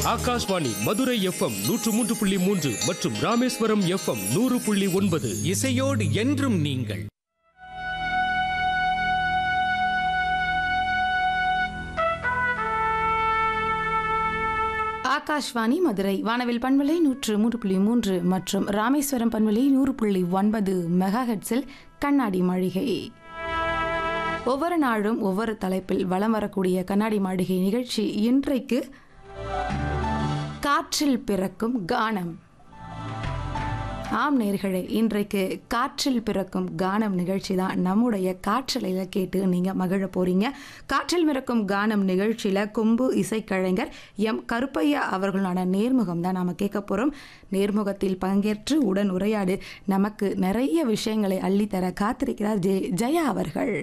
Akashvani Madurai FM 103.3 மற்றும் Rameswaram FM 100.9. இசையோடு என்றும் நீங்கள். ஆகாஷ்வாணி மதுரை வானவில் பண்பலை 103.3 மற்றும் ராமேஸ்வரம் பண்பலை 100.9 மெகாஹெட்ஸில் கண்ணாடி மாளிகை. ஒவ்வொரு நாளும் ஒவ்வொரு தலைப்பில் வலம் வரக்கூடிய கண்ணாடி மாளிகை நிகழ்ச்சி இன்றைக்கு காற்றில் பிறக்கும் கானம். ஆம் நேயர்களே, இன்றைக்கு காற்றில் பிறக்கும் கானம் நிகழ்ச்சி தான் நம்முடைய காற்றலையில் கேட்டு நீங்கள் மகிழ போகிறீங்க. காற்றில் பிறக்கும் கானம் நிகழ்ச்சியில் கொம்பு இசைக்கலைஞர் எம் கருப்பையா அவர்களான நேர்முகம் தான் நாம் கேட்க போகிறோம். நேர்முகத்தில் பங்கேற்று உடன் உரையாடு நமக்கு நிறைய விஷயங்களை அள்ளித்தர காத்திருக்கிறார் ஜெயா அவர்கள்.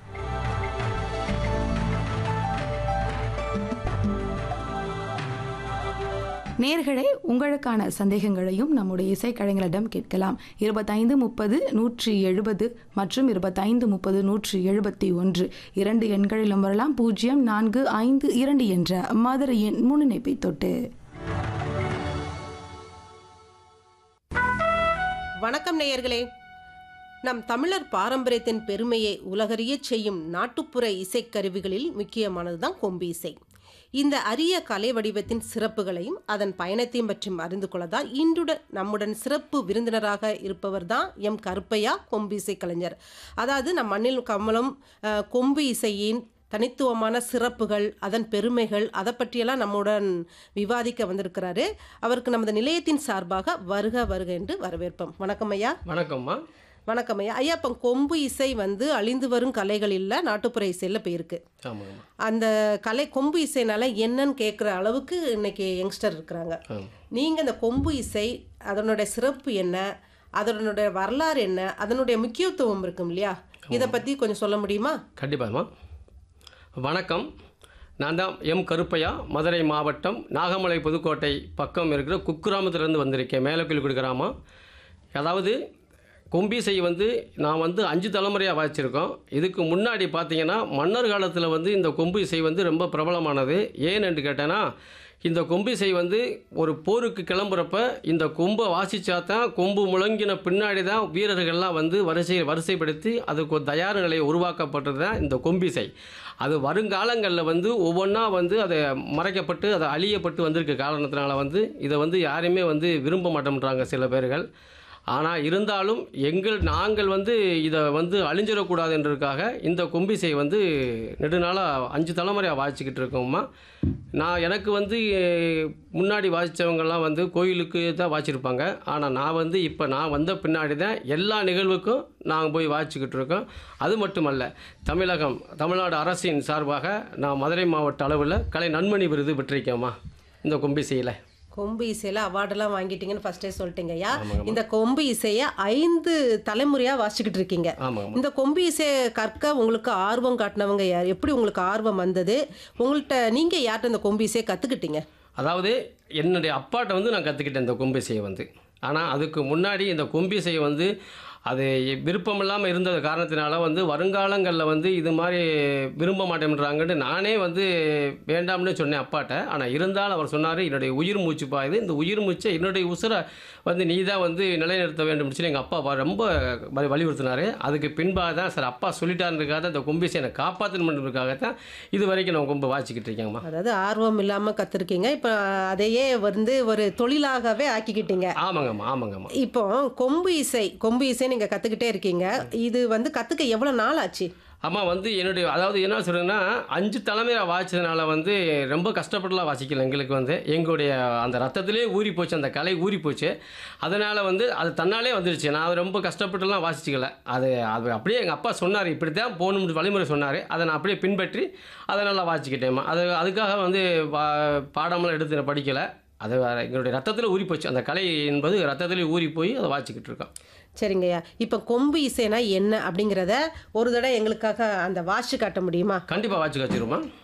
நேயர்களே, உங்களுக்கான சந்தேகங்களையும் நம்முடைய இசைக்கலைஞரிடம் கேட்கலாம். 2530-170 மற்றும் 2530-171 2 எண்களிலும் வரலாம். 0452 என்ற மதுரையின் முன்னிணைப்பை தொட்டு. வணக்கம் நேயர்களே. நம் தமிழர் பாரம்பரியத்தின் பெருமையை உலகறியச் செய்யும் நாட்டுப்புற இசைக்கருவிகளில் முக்கியமானதுதான் கொம்பு இசை. இந்த அரிய கலை வடிவத்தின் சிறப்புகளையும் அதன் பயணத்தையும் பற்றி அறிந்து கொள்ளதான் இன்றுடன் நம்முடன் சிறப்பு விருந்தினராக இருப்பவர் தான் எம் கருப்பையா, கொம்பு இசை கலைஞர். அதாவது நம் மண்ணில் கமலம் கொம்பு இசையின் தனித்துவமான சிறப்புகள், அதன் பெருமைகள், அதை பற்றியெல்லாம் நம்முடன் விவாதிக்க வந்திருக்கிறாரு. அவருக்கு நமது நிலையத்தின் சார்பாக வருக வருக என்று வரவேற்போம். வணக்கம் ஐயா. வணக்கம்மா. வணக்கம் ஐயா. ஐயா, இப்போ கொம்பு இசை அழிந்து வரும் கலைகளில் நாட்டுப்புற இசையில் போயிருக்கு. அந்த கலை கொம்பு இசைனால என்னன்னு கேட்குற அளவுக்கு இன்னைக்கு யங்ஸ்டர் இருக்கிறாங்க. நீங்கள் இந்த கொம்பு இசை அதனுடைய சிறப்பு என்ன, அதனுடைய வரலாறு என்ன, அதனுடைய முக்கியத்துவம் இருக்கும் இல்லையா, இதை பற்றி கொஞ்சம் சொல்ல முடியுமா? கண்டிப்பாம்மா. வணக்கம். நான் தான் எம் கருப்பையா, மதுரை மாவட்டம் நாகமலை புதுக்கோட்டை பக்கம் இருக்கிற குக்கிராமத்திலேருந்து வந்திருக்கேன். மேலக்கோயில் கிராமம். அதாவது கொம்பிசை நான் 5 தலைமுறையாக வாசிச்சிருக்கோம். இதுக்கு முன்னாடி பார்த்தீங்கன்னா மன்னர் காலத்தில் இந்த கொம்பு இசை ரொம்ப பிரபலமானது. ஏன்னு கேட்டேன்னா, இந்த கொம்பு இசை ஒரு போருக்கு கிளம்புறப்ப இந்த கொம்பை வாசித்தா தான், கொம்பு முழங்கின பின்னாடி தான் வீரர்கள்லாம் வரிசைப்படுத்தி அதுக்கு ஒரு தயார் நிலையை உருவாக்கப்பட்டது தான் இந்த கொம்பு இசை. அது வருங்காலங்களில் ஒவ்வொன்றா அதை மறைக்கப்பட்டு அதை அழியப்பட்டு வந்திருக்க காரணத்தினால இதை யாருமே விரும்ப மாட்டேன்றாங்க சில பேர்கள். ஆனால் இருந்தாலும் நாங்கள் இதை அழிஞ்சிடக்கூடாதுன்றதுக்காக இந்த கொம்பிசை நெடுநாளாக 5 தலைமுறையாக வாசிச்சுக்கிட்டு இருக்கோம்மா. எனக்கு முன்னாடி வாசித்தவங்கெல்லாம் கோயிலுக்கு தான் வாசிச்சிருப்பாங்க. ஆனால் நான் இப்போ நான் வந்த பின்னாடி தான் எல்லா நிகழ்வுக்கும் நாங்கள் போய் வாசிச்சுக்கிட்டு இருக்கோம். அது மட்டுமல்ல, தமிழ்நாடு அரசின் சார்பாக நான் மதுரை மாவட்ட அளவில் கலை நன்மணி விருது பெற்றிருக்கேம்மா இந்த கொம்பிசையில். கொம்பு இசையில் அவார்டெல்லாம் வாங்கிட்டீங்கன்னு ஃபஸ்ட்டே சொல்லிட்டீங்க ஐயா. இந்த கொம்பு இசையை 5 தலைமுறையாக வாசிச்சுக்கிட்டு இருக்கீங்க. இந்த கொம்பு இசையை கற்க உங்களுக்கு ஆர்வம் காட்டினவங்க யார்? எப்படி உங்களுக்கு ஆர்வம் வந்தது? உங்கள்கிட்ட நீங்கள் யார்கிட்ட இந்த கொம்பு இசையை கற்றுக்கிட்டீங்க? அதாவது என்னுடைய அப்பாட்ட நான் கற்றுக்கிட்டேன் இந்த கொம்பு இசையை. ஆனால் அதுக்கு முன்னாடி இந்த கொம்பு இசையை அது விருப்பமில்லாமல் இருந்தது காரணத்தினால வருங்காலங்களில் இது மாதிரி விரும்ப மாட்டேன்றாங்கன்னு நானே வேண்டாம்னு சொன்னேன் அப்பாட்ட. ஆனால் இருந்தாலும் அவர் சொன்னார், என்னுடைய உயிர் மூச்சு பாயுது, இந்த உயிர் மூச்சை என்னுடைய உசுரை நீ தான் நிலைநிறுத்த வேண்டும் சொல்லி எங்கள் அப்பா ரொம்ப வலியுறுத்தினார். அதுக்கு பின்பாக தான் சார் அப்பா சொல்லிட்டாருக்காக தான் இந்த கொம்பு இசையை காப்பாற்றணுன்றதுக்காக தான் இது வரைக்கும் நான் கொம்பு வாசிக்கிட்டு இருக்கேங்கம்மா. அதாவது ஆர்வம் இல்லாமல் கற்றுருக்கீங்க, இப்போ அதையே ஒரு தொழிலாகவே ஆக்கிக்கிட்டீங்க. ஆமாங்கம்மா, ஆமாங்கம்மா. இப்போ கொம்பு இசை நீங்கள் கற்றுக்கிட்டே இருக்கீங்க. இது கற்றுக்க எவ்வளோ நாள் ஆச்சு? அம்மா என்னுடைய அதாவது என்ன சொல்கிறேன்னா, 5 தலைமையாக வாசித்ததுனால ரொம்ப கஷ்டப்பட்டுலாம் வாசிக்கல. எங்களுக்கு எங்களுடைய அந்த ரத்தத்திலே ஊறி போச்சு, அந்த கலை ஊறி போச்சு. அதனால் அது தன்னாலே வந்துடுச்சு. நான் ரொம்ப கஷ்டப்பட்டுலாம் வாசிக்கல. அது அப்படியே எங்கள் அப்பா சொன்னார், இப்படி தான் போகணும்னு வழிமுறை சொன்னார். அதை நான் அப்படியே பின்பற்றி அதை நல்லா வாசிக்கிட்டேம்மா. அதுக்காக பாடமெல்லாம் எடுத்து படிக்கலை. அது எங்களுடைய ரத்தத்தில் ஊறி போச்சு. அந்த கலை என்பது ரத்தத்தில் ஊறி போய் அதை வாசிக்கிட்டு இருக்கோம். சரிங்கய்யா. இப்போ கொம்பு இசைனா என்ன அப்படிங்கிறத ஒரு தடவை எங்களுக்காக அந்த வாசி காட்ட முடியுமா? கண்டிப்பாக வாசி காட்டிடுவோமா.